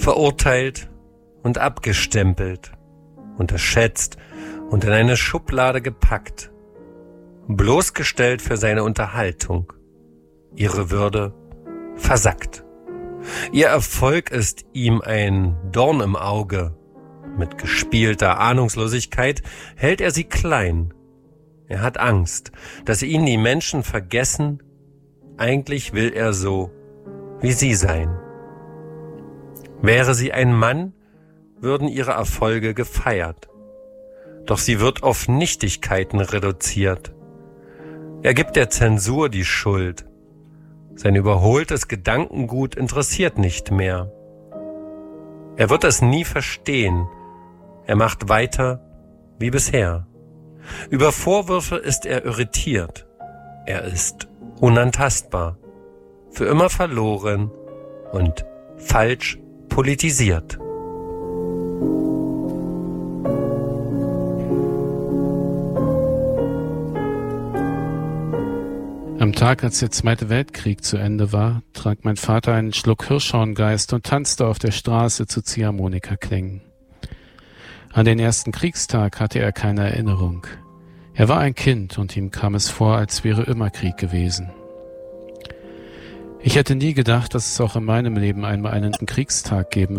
verurteilt und abgestempelt, unterschätzt und in eine Schublade gepackt, bloßgestellt für seine Unterhaltung, ihre Würde versackt. Ihr Erfolg ist ihm ein Dorn im Auge. Mit gespielter Ahnungslosigkeit hält er sie klein. Er hat Angst, dass ihn die Menschen vergessen. Eigentlich will er so wie sie sein. Wäre sie ein Mann, würden ihre Erfolge gefeiert. Doch sie wird auf Nichtigkeiten reduziert. Er gibt der Zensur die Schuld. Sein überholtes Gedankengut interessiert nicht mehr. Er wird es nie verstehen. Er macht weiter wie bisher. Über Vorwürfe ist er irritiert. Er ist unantastbar, für immer verloren und falsch politisiert. Am Tag, als der Zweite Weltkrieg zu Ende war, trank mein Vater einen Schluck Hirschhorngeist und tanzte auf der Straße zu Ziehharmonikaklängen. An den ersten Kriegstag hatte er keine Erinnerung. Er war ein Kind und ihm kam es vor, als wäre immer Krieg gewesen. Ich hätte nie gedacht, dass es auch in meinem Leben einmal einen Kriegstag geben